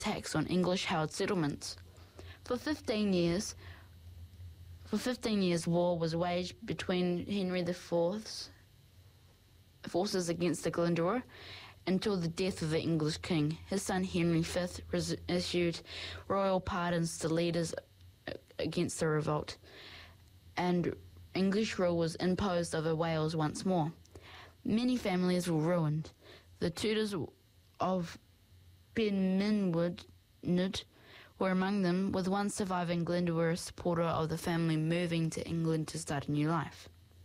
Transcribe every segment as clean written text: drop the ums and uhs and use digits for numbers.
attacks on English-held settlements. For 15 years, war was waged between Henry IV's forces against the Glendower until the death of the English king. His son Henry V issued royal pardons to leaders against the revolt, and English rule was imposed over Wales once more. Many families were ruined. The Tudors of Penmynwyd were among them, with one surviving Glendower supporter of the family moving to England to start a new life.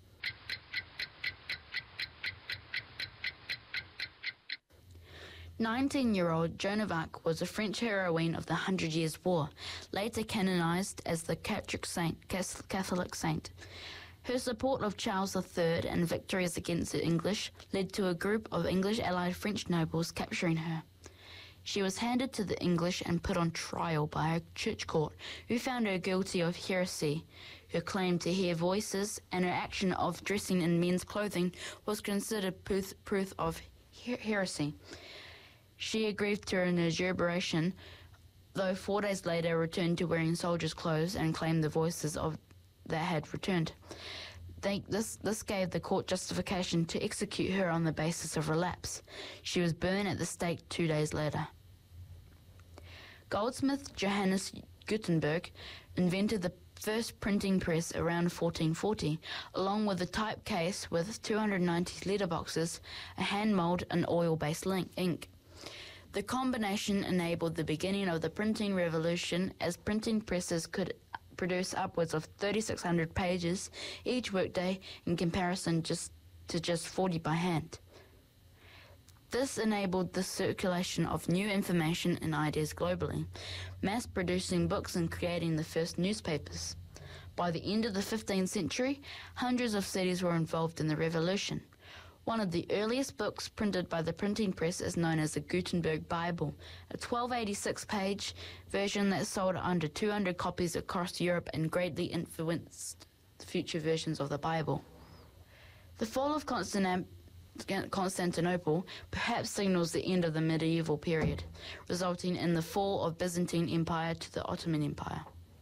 "19-year-old Joan of Arc was a French heroine of the 100 Years' War, later canonized as the Catholic saint. Her support of Charles III and victories against the English led to a group of English allied French nobles capturing her. She was handed to the English and put on trial by a church court, who found her guilty of heresy. Her claim to hear voices and her action of dressing in men's clothing was considered proof of heresy. She agreed to an adjuration, though 4 days later returned to wearing soldiers' clothes and claimed the voices that had returned. This gave the court justification to execute her on the basis of relapse. She was burned at the stake 2 days later. Goldsmith Johannes Gutenberg invented the first printing press around 1440, along with a type case with 290 letterboxes, a hand mould, and oil-based ink. The combination enabled the beginning of the printing revolution, as printing presses could produce upwards of 3,600 pages each workday in comparison to just 40 by hand. This enabled the circulation of new information and ideas globally, mass-producing books and creating the first newspapers. By the end of the 15th century, hundreds of cities were involved in the revolution. One of the earliest books printed by the printing press is known as the Gutenberg Bible, a 1286-page version that sold under 200 copies across Europe and greatly influenced future versions of the Bible. The fall of Constantinople perhaps signals the end of the medieval period, resulting in the fall of Byzantine Empire to the Ottoman Empire.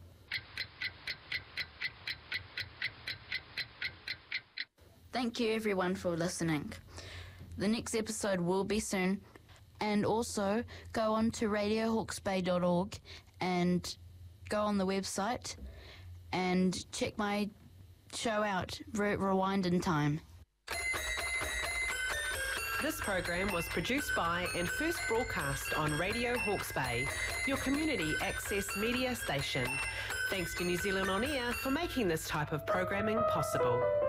Thank you everyone for listening. The next episode will be soon, and also go on to radiohawksbay.org and go on the website and check my show out, Rewind in Time. This program was produced by and first broadcast on Radio Hawke's Bay, your community access media station. Thanks to New Zealand On Air for making this type of programming possible.